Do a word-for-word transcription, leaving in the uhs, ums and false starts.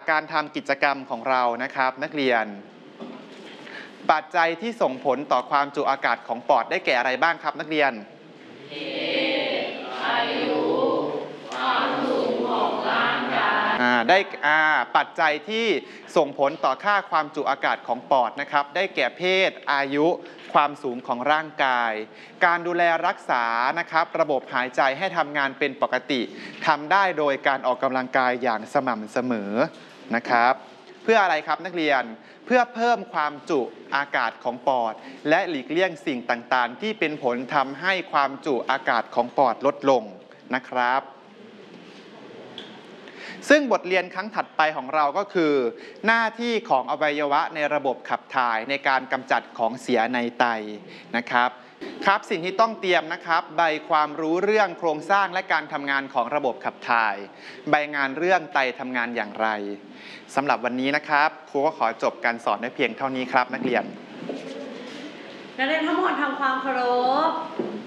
การทำกิจกรรมของเรานะครับนักเรียนปัจจัยที่ส่งผลต่อความจุอากาศของปอดได้แก่อะไรบ้างครับนักเรียนเพศอายุความสูงของร่างกายได้ปัจจัยที่ส่งผลต่อค่าความจุอากาศของปอดนะครับได้แก่เพศอายุความสูงของร่างกายการดูแลรักษานะครับระบบหายใจให้ทำงานเป็นปกติทำได้โดยการออกกำลังกายอย่างสม่ำเสมอนะครับเพื่ออะไรครับนักเรียนเพื่อเพิ่มความจุอากาศของปอดและหลีกเลี่ยงสิ่งต่างๆที่เป็นผลทำให้ความจุอากาศของปอดลดลงนะครับซึ่งบทเรียนครั้งถัดไปของเราก็คือหน้าที่ของอวัยวะในระบบขับถ่ายในการกำจัดของเสียในไตนะครับครับสิ่งที่ต้องเตรียมนะครับใบความรู้เรื่องโครงสร้างและการทำงานของระบบขับถ่ายใบงานเรื่องไตทำงานอย่างไรสำหรับวันนี้นะครับครูก็ขอจบการสอนได้เพียงเท่านี้ครับนักเรียนนักเรียนทั้งหมดทำความเคารพ